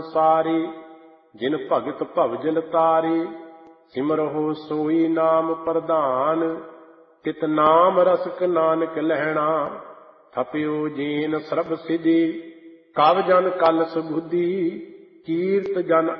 ਸਾਰੀ। ਜਿਨ ਭਗਤ ਭਵਜਲ ਤਾਰੀ, ਸਿਮਰਹੁ ਸੋਈ ਨਾਮ ਪ੍ਰਧਾਨ। ਤਿਤ ਨਾਮ ਰਸਕ ਨਾਨਕ ਲਹਿਣਾ, ਥਪਿਓ ਜੀਨ ਸਰਬ ਸਿਧੀ। ਕਵ ਜਨ ਕਲ ਸੁਬੁਧੀ, ਕੀਰਤ ਜਨ